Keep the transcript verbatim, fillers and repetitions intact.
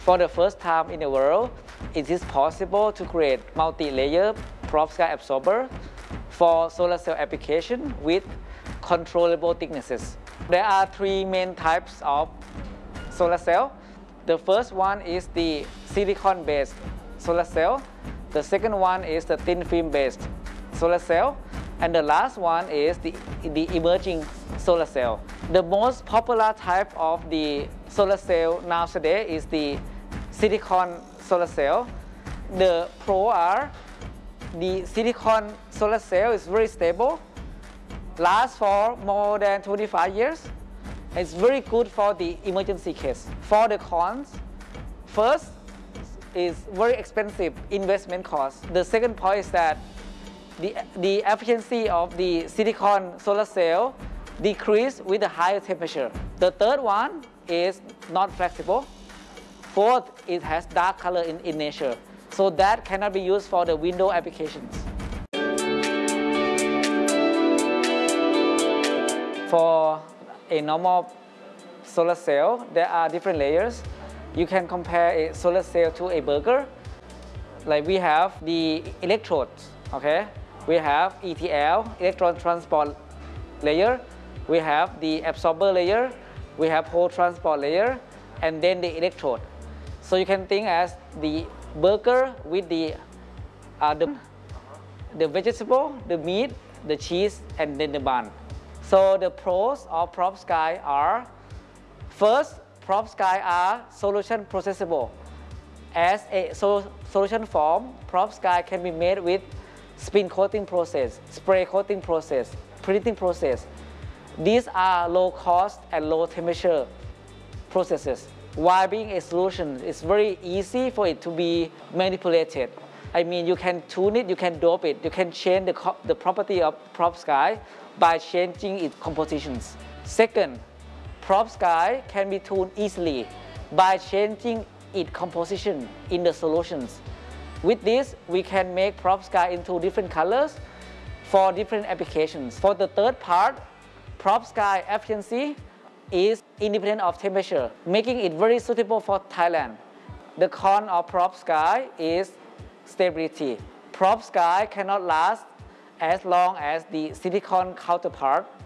For the first time in the world, it is possible to create multi-layer perovskite absorber for solar cell application with controllable thicknesses. There are three main types of solar cell. The first one is the silicon-based solar cell. The second one is the thin film-based solar cell. And the last one is the, the emerging solar cell. The most popular type of the solar cell nowadays is the silicon solar cell. The pro are the silicon solar cell is very stable, lasts for more than twenty-five years. It's very good for the emergency case. For the cons, first is very expensive investment cost. The second point is that the, the efficiency of the silicon solar cell decrease with the higher temperature. The third one is not flexible. Fourth, it has dark color in, in nature. So that cannot be used for the window applications. For a normal solar cell, there are different layers. You can compare a solar cell to a burger. Like we have the electrodes, okay? We have E T L, electron transport layer. We have the absorber layer. We have hole transport layer, and then the electrode. So you can think as the burger with the, uh, the, the vegetable, the meat, the cheese, and then the bun. So the pros of perovskite are, first, perovskite are solution processable. As a so solution form, perovskite can be made with spin coating process, spray coating process, printing process. These are low cost and low temperature processes. While being a solution, it's very easy for it to be manipulated. I mean, you can tune it, you can dope it, you can change the, the property of perovskite by changing its compositions. Second, perovskite can be tuned easily by changing its composition in the solutions. With this, we can make perovskite into different colors for different applications. For the third part, perovskite efficiency is independent of temperature, making it very suitable for Thailand. The con of perovskite is stability. Perovskite cannot last as long as the silicon counterpart.